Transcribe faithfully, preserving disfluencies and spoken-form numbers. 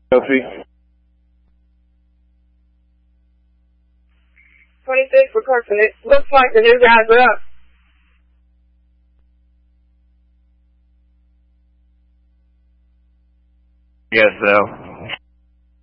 Sophie. twenty-six for Carson. It looks like the new guys are up. Yes, so.